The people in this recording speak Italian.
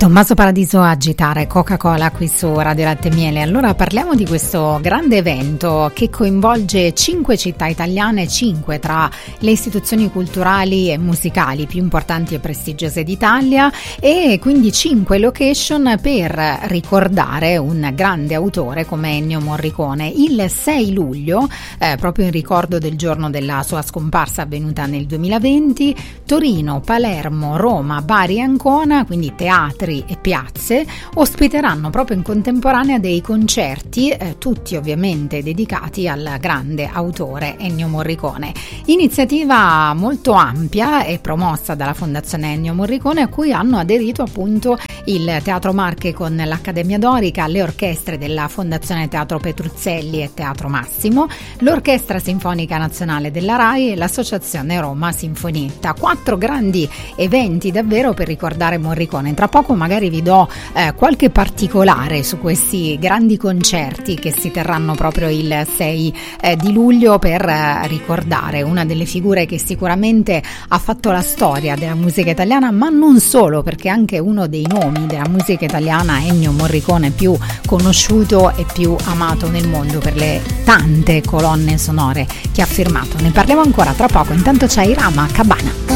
Tommaso Paradiso a agitare Coca-Cola qui su Radio Latte e Miele. Allora parliamo di questo grande evento che coinvolge 5 città italiane, 5 tra le istituzioni culturali e musicali più importanti e prestigiose d'Italia, e quindi 5 location per ricordare un grande autore come Ennio Morricone. Il 6 luglio, proprio in ricordo del giorno della sua scomparsa avvenuta nel 2020, Torino, Palermo, Roma, Bari e Ancona, quindi teatri e piazze, ospiteranno proprio in contemporanea dei concerti, tutti ovviamente dedicati al grande autore Ennio Morricone. Iniziativa molto ampia e promossa dalla Fondazione Ennio Morricone, a cui hanno aderito appunto il Teatro Marche con l'Accademia Dorica, le orchestre della Fondazione Teatro Petruzzelli e Teatro Massimo, l'Orchestra Sinfonica Nazionale della RAI e l'Associazione Roma Sinfonietta. 4 grandi eventi davvero per ricordare Morricone. Tra poco magari vi do qualche particolare su questi grandi concerti che si terranno proprio il 6 di luglio per ricordare una delle figure che sicuramente ha fatto la storia della musica italiana, ma non solo, perché anche uno dei nomi della musica italiana, Ennio Morricone, più conosciuto e più amato nel mondo per le tante colonne sonore che ha firmato. Ne parliamo ancora tra poco, intanto c'è Irama Cabana.